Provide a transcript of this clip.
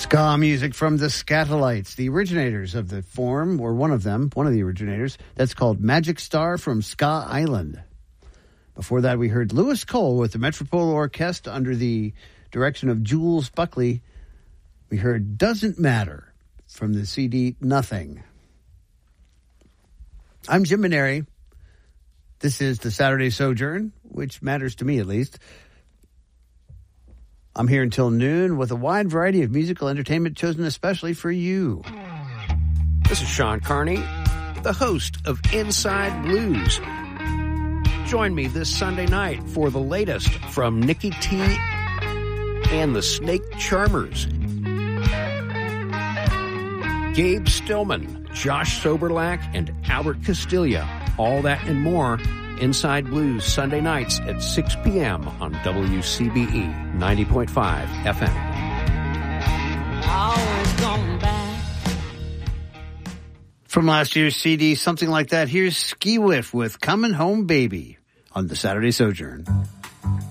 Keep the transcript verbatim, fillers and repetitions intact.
Ska music from the Skatalites, the originators of the form, or one of them, one of the originators. That's called Magic Star from Ska Island. Before that, we heard Lewis Cole with the Metropole Orchestra under the direction of Jules Buckley. We heard Doesn't Matter from the C D Nothing. I'm Jim Maneri. This is the Saturday Sojourn, which matters to me at least. I'm here until noon with a wide variety of musical entertainment chosen especially for you. This is Sean Carney, the host of Inside Blues. Join me this Sunday night for the latest from Nikki T and the Snake Charmers. Gabe Stillman, Josh Soberlack, and Albert Castilla. All that and more. Inside Blues, Sunday nights at six p.m. on W C B E ninety point five F M. From last year's C D, something like that, here's Ski Whiff with Coming Home Baby on the Saturday Sojourn.